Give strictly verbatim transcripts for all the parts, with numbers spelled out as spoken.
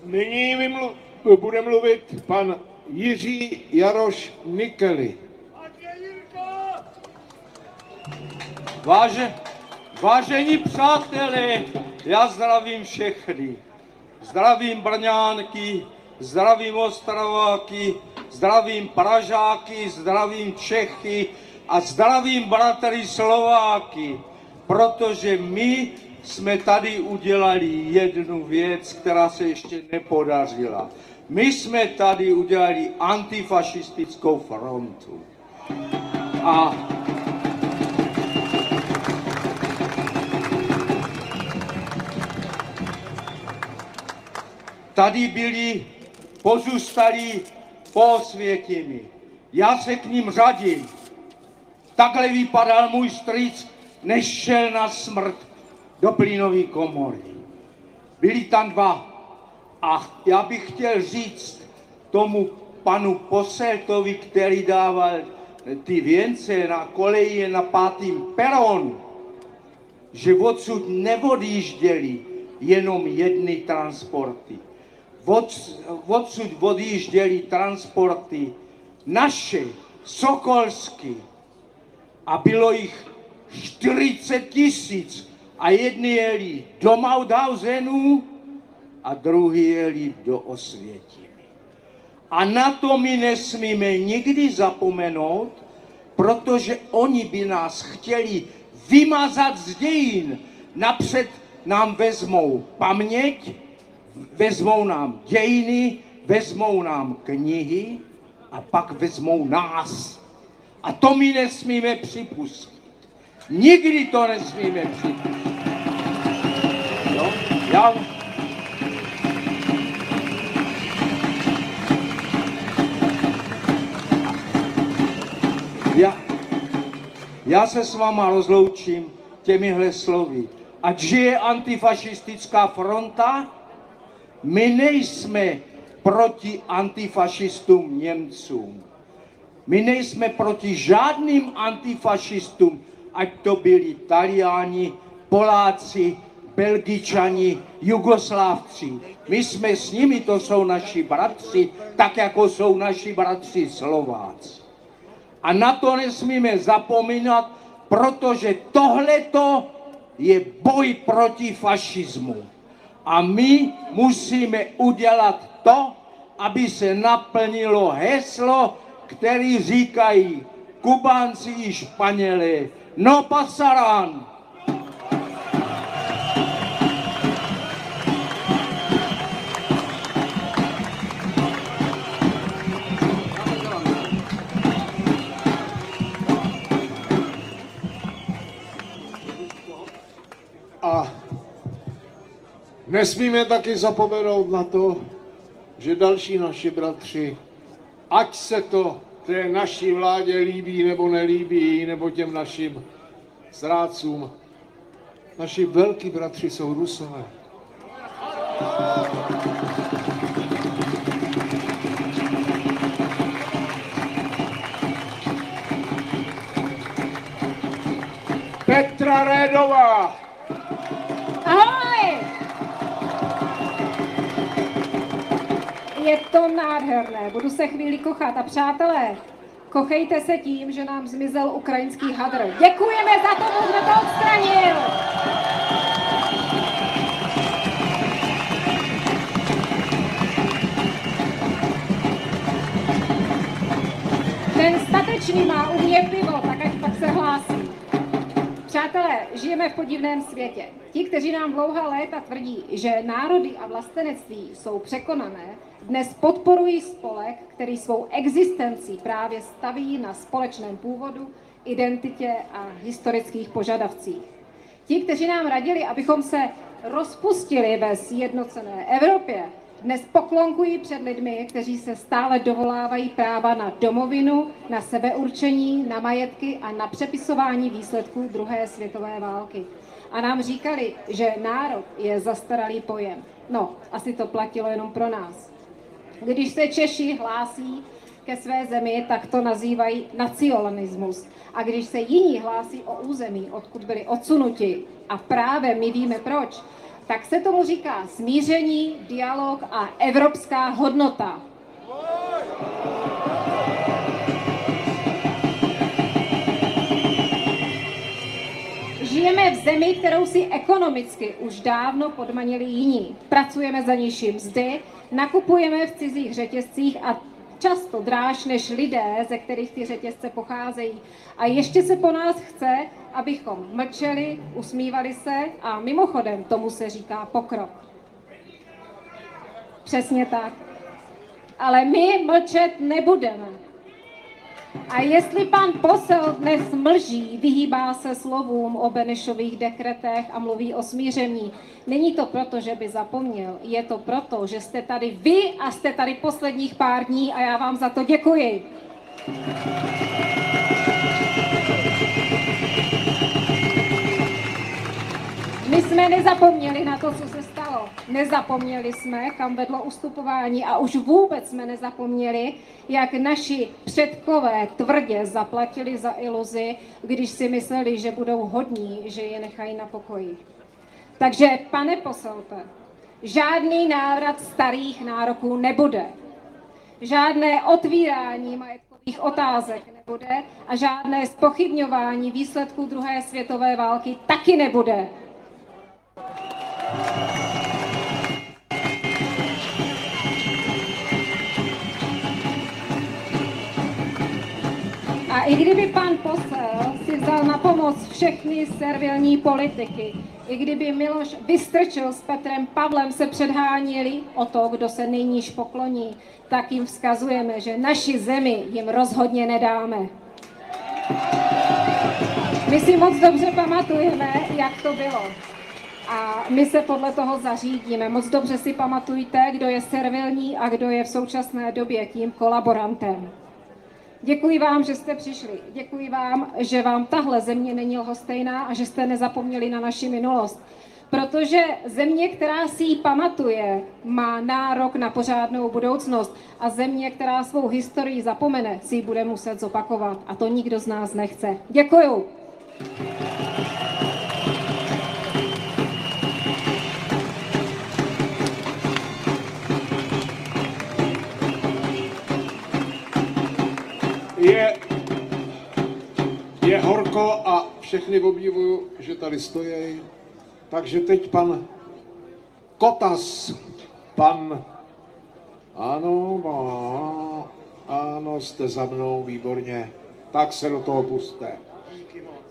Nyní vymlu- bude mluvit pan Jiří Jaroš Nikely. Váže, vážení přátelé, já zdravím všechny. Zdravím Brňánky, zdravím Ostraváky, zdravím Pražáky, zdravím Čechy a zdravím bratry Slováky, protože my jsme tady udělali jednu věc, která se ještě nepodařila. My jsme tady udělali antifašistickou frontu. A tady byli pozůstalí poosvětěni. Já se k ním řadím. Takhle vypadal můj strýc, než šel na smrt do plynové komory. Byli tam dva. A já bych chtěl říct tomu panu Poseltovi, který dával ty věnce na koleji na pátým peron, že odsud neodjížděli jenom jedny transporty. Odsud odjížděli transporty naše, sokolsky, a bylo jich čtyřicet tisíc a jedni jeli do Mauthausenu a druhý jeli do Osvětimi. A na to my nesmíme nikdy zapomenout, protože oni by nás chtěli vymazat z dějin. Napřed nám vezmou paměť, vezmou nám dějiny, vezmou nám knihy a pak vezmou nás. A to my nesmíme připustit. Nikdy to nesmíme připustit. Jo? Já... Já... Já se s váma rozloučím těmihle slovy. Ať žije antifašistická fronta. My nejsme proti antifašistům Němcům. My nejsme proti žádným antifašistům, ať to byli Taliáni, Poláci, Belgičani, Jugoslávci. My jsme s nimi, to jsou naši bratři, tak jako jsou naši bratři Slováci. A na to nesmíme zapomínat, protože tohleto je boj proti fašismu. A my musíme udělat to, aby se naplnilo heslo, který říkají Kubánci i Španělé, no pasarán. A nesmíme taky zapomenout na to, že další naši bratři, ať se to té naší vládě líbí nebo nelíbí, nebo těm našim zrádcům, naši velký bratři jsou Rusové. Petra Rédová. Ahoj! Je to nádherné, budu se chvíli kochat. A přátelé, kochejte se tím, že nám zmizel ukrajinský hadr. Děkujeme za to, kdo to odstranil! Ten statečný má u mě pivo, tak ať pak se hlásí. Přátelé, žijeme v podivném světě. Ti, kteří nám dlouhá léta tvrdí, že národy a vlastenectví jsou překonané, dnes podporují spolek, který svou existencí právě staví na společném původu, identitě a historických požadavcích. Ti, kteří nám radili, abychom se rozpustili ve sjednocené Evropě, dnes poklonkují před lidmi, kteří se stále dovolávají práva na domovinu, na sebeurčení, na majetky a na přepisování výsledků druhé světové války. A nám říkali, že národ je zastaralý pojem. No, asi to platilo jenom pro nás. Když se Češi hlásí ke své zemi, tak to nazývají nacionalismus. A když se jiní hlásí o území, odkud byli odsunuti, a právě my víme proč, tak se tomu říká smíření, dialog a evropská hodnota. Žijeme v zemi, kterou si ekonomicky už dávno podmanili jiní. Pracujeme za nižší mzdy, nakupujeme v cizích řetězcích a často dráž než lidé, ze kterých ty řetězce pocházejí. A ještě se po nás chce, abychom mlčeli, usmívali se a mimochodem tomu se říká pokrok. Přesně tak. Ale my mlčet nebudeme. A jestli pan posel dnes mlží, vyhýbá se slovům o Benešových dekretech a mluví o smíření, není to proto, že by zapomněl, je to proto, že jste tady vy a jste tady posledních pár dní a já vám za to děkuji. My jsme nezapomněli na to, co se stalo. Nezapomněli jsme, kam vedlo ustupování a už vůbec jsme nezapomněli, jak naši předkové tvrdě zaplatili za iluzi, když si mysleli, že budou hodní, že je nechají na pokoji. Takže, pane poselte, žádný návrat starých nároků nebude. Žádné otvírání majetkových otázek nebude a žádné zpochybňování výsledků druhé světové války taky nebude. A i kdyby pan posel si vzal na pomoc všechny servilní politiky, i kdyby Miloš Vystrčil s Petrem Pavlem se předháněli o to, kdo se nejníž pokloní, tak jim vzkazujeme, že naši zemi jim rozhodně nedáme. My si moc dobře pamatujeme, jak to bylo. A my se podle toho zařídíme. Moc dobře si pamatujte, kdo je servilní a kdo je v současné době tím kolaborantem. Děkuji vám, že jste přišli. Děkuji vám, že vám tahle země není lhostejná a že jste nezapomněli na naši minulost. Protože země, která si ji pamatuje, má nárok na pořádnou budoucnost a země, která svou historii zapomene, si ji bude muset zopakovat. A to nikdo z nás nechce. Děkuju. Je, je horko a všechny obdivuju, že tady stojí. Takže teď pan Kotas, pan, ano, ano, ano, jste za mnou, výborně, tak se do toho puste. Díky moc.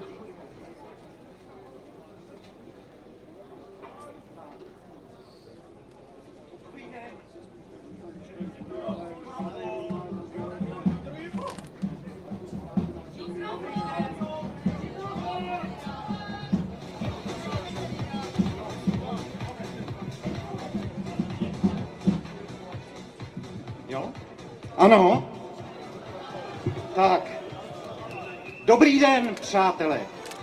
Jo? Ano? Tak. Dobrý den, přátelé.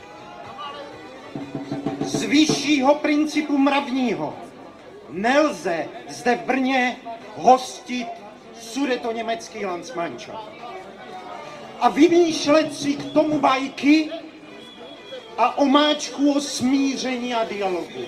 Z vyššího principu mravního nelze zde v Brně hostit sudetoněmecký Landsmannschaft a vymýšlet si k tomu bajky a omáčku o smíření a dialogu.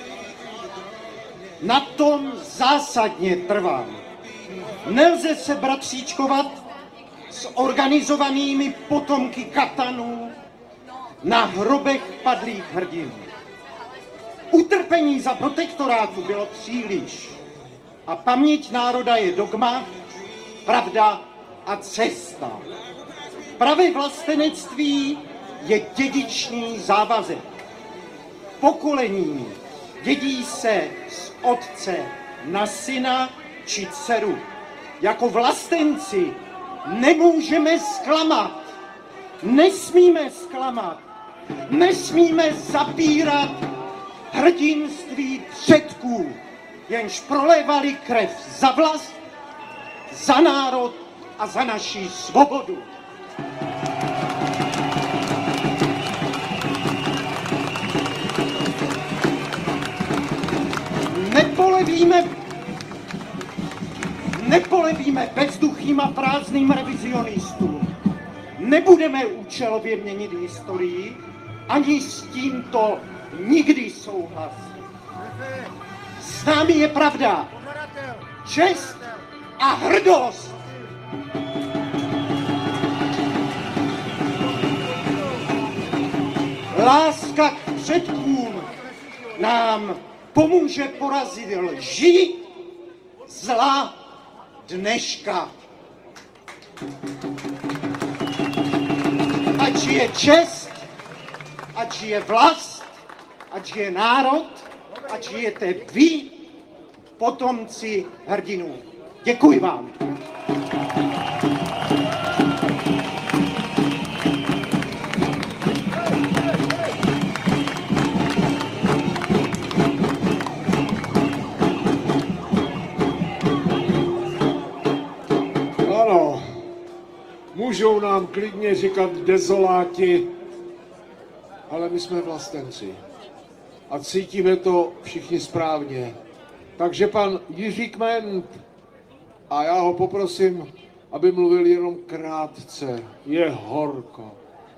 Na tom zásadně trvám. Nelze se bratříčkovat s organizovanými potomky katanů na hrobech padlých hrdinů. Utrpení za protektorátu bylo příliš a paměť národa je dogma, pravda a cesta. Pravé vlastenectví je dědičný závazek. Pokolení dědí se z otce na syna či dceru. Jako vlastenci nemůžeme zklamat, nesmíme zklamat, nesmíme zapírat hrdinství předků, jenž prolévali krev za vlast, za národ a za naši svobodu. Nepolevíme Nepolevíme bezduchým a prázdným revizionistům. Nebudeme účelově měnit historii, ani s tímto nikdy souhlasit. S námi je pravda, čest a hrdost. Láska k předkům nám pomůže porazit lži, zla dneška. Ať žije čest, ať žije vlast, ať žije národ, ať žijete vy, potomci hrdinů. Děkuji vám. Ano, můžou nám klidně říkat dezoláti, ale my jsme vlastenci. A cítíme to všichni správně. Takže pan Jiří Kment, a já ho poprosím, aby mluvil jenom krátce. Je horko.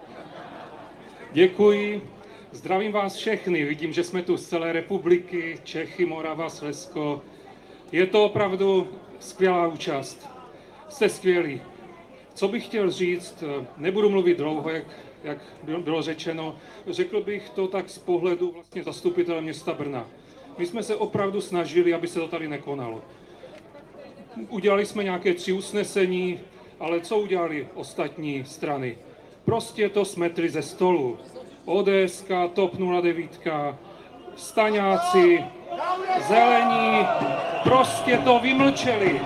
Děkuji. Zdravím vás všechny. Vidím, že jsme tu z celé republiky, Čechy, Morava, Slezsko. Je to opravdu skvělá účast. Jste skvělí. Co bych chtěl říct, nebudu mluvit dlouho, jak, jak bylo řečeno. Řekl bych to tak z pohledu vlastně zastupitele města Brna. My jsme se opravdu snažili, aby se to tady nekonalo. Udělali jsme nějaké tři usnesení, ale co udělali ostatní strany? Prostě to smetli ze stolu. O D S, TOP nula devět, Staňáci, Zelení, prostě to vymlčeli.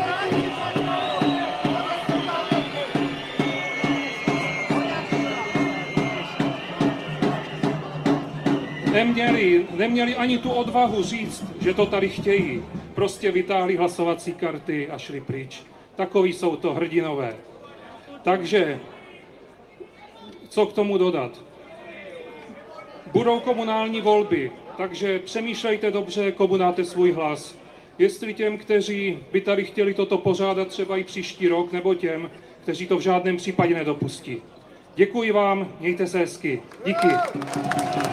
Neměli, neměli ani tu odvahu říct, že to tady chtějí. Prostě vytáhli hlasovací karty a šli pryč. Takoví jsou to hrdinové. Takže, co k tomu dodat? Budou komunální volby, takže přemýšlejte dobře, komu dáte svůj hlas. Jestli těm, kteří by tady chtěli toto pořádat třeba i příští rok, nebo těm, kteří to v žádném případě nedopustí. Děkuji vám, mějte se hezky. Díky.